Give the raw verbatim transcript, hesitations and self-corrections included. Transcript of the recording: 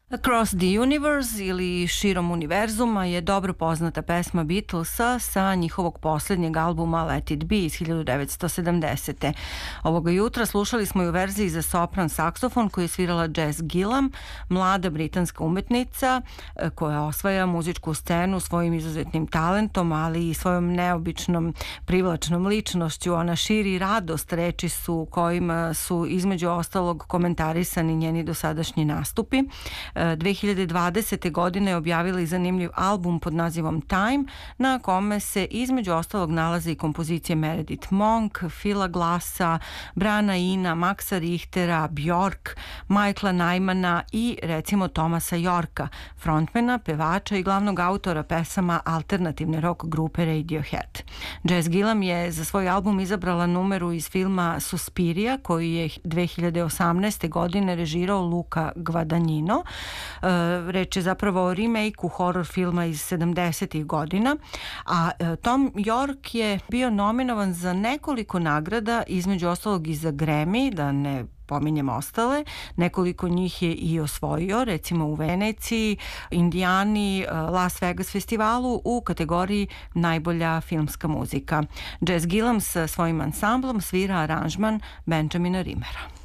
Across the Universe ili Širom univerzuma je dobro poznata pesma Beatlesa sa njihovog posljednjeg albuma Let It Be iz hiljadu devetsto sedamdesete. Ovoga jutra slušali smo i u verziji za sopran saksofon koju je svirala Jess Gillam, mlada britanska umetnica koja osvaja muzičku scenu svojim izuzetnim talentom, ali i svojom neobičnom privlačnom ličnošću. Ona širi radost, reči su kojima su između ostalog komentarisani njeni dosadašnji nastupi. dve hiljade dvadesete. godine objavili zanimljiv album pod nazivom Time, na kome se između ostalog nalaze i kompozicije Meredith Monk, Phila Glassa, Brana Ina, Maxa Richtera, Bjork, Michaela Nymana i recimo Thomasa Yorka, frontmana, pevača i glavnog autora pesama alternativne rock grupe Radiohead. Jess Gillam je za svoj album izabrala numeru iz filma Suspiria, koji je dve hiljade osamnaeste. godine režirao Luca Guadagnino. Reč je zapravo o remake-u horror filma iz sedamdesetih. godina, a Tom York je bio nominovan za nekoliko nagrada, između ostalog i za Grammy, da ne pominjem ostale. Nekoliko njih je i osvojio, recimo u Veneciji, Indijani, Las Vegas festivalu u kategoriji najbolja filmska muzika. Jess Gillam sa svojim ansamblom svira aranžman Benjamina Rimera.